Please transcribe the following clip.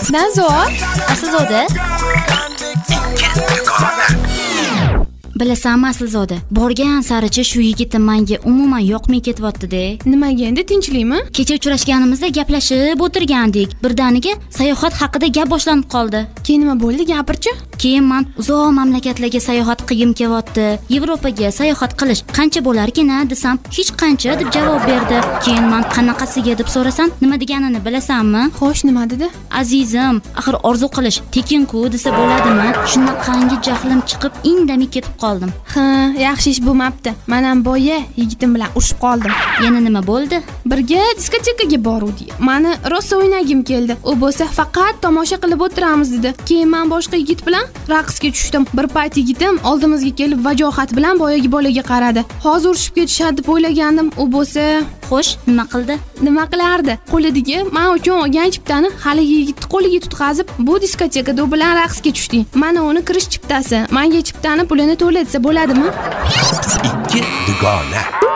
Nazor, Aslzoda. Bilasanmi Aslzoda, borgan saricha shu yigitim menga umuman yoqmay ketyapti-da. Nimaga endi, tinchlikmi? Kecha uchrashganimizda gaplashib o'tirgandik. Birdaniga sayohat haqida gap boshlanib qoldi. Keyin nima bo'ldi, gapirchi? Keyin men uzoq mamlakatlarga sayohat qilgim kelyapti. Yevropaga sayohat qilish qancha bo'larkin desam, hech qancha deb javob berdi. Keyin men qanaqasiga deb so'rasam, nima deganini bilasanmi? Xo'sh, nima dedi? Azizim, axir orzu qilish tekin-ku desa bo'ladimi? Shunaqangi jahlim chiqib, indamay ketib qoldim. Ha, yaxshi ish bo'lmabdi. Men ham boya yigitim bilan urushib qoldim. Yana nima bo'ldi? Birga diskotekaga boruvdik. Meni rosa o'ynagim keldi. U bo'lsa faqat tomosha qilib o'tiramiz dedi. Keyin men boshqa yigit bilan raqsga tushdim. Bir payt yigitim oldimizga kelib vajohat bilan boyagi bolaga qaradi. Hozir urushib ketishadi deb o'ylagandim. U bo'lsa, xo'sh, nima qildi? Nima qilardi? Qo'lidagi men uchun olgan chiptani haligi yigitni qo'liga tutqazib, bu diskotekada u bilan raqsga tushdik. Mana uni kirish chiptasi. Menga chiptani pulini to'latsa bo'ladimi? 2 dugona.